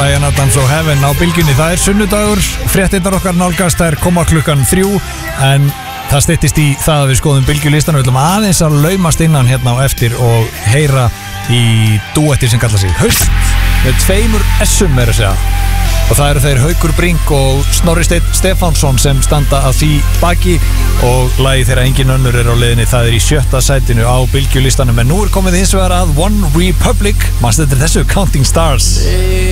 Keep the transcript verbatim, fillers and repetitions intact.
Bryan Adams og Heaven á bylgjunni. Það er sunnudagur, fréttirnar okkar nálgast, þær koma klukkan þrjú, en það styttist í það að við skoðum bylgjulistan. Við ætlum aðeins að laumast innan hérna á eftir og heyra í dúetti sem kalla sig Haust með tveimur S-um er að segja. Og það eru þeir Haukur Brink og Snorri Steinn Stefánsson sem standa að því baki, og lagið þeirra Engin önnur er á leiðinni. Það er í sjötta sætinu á bylgjulistanum, en nú er komið hins vegar að One Republic. Manstu eftir þessu, Counting Stars?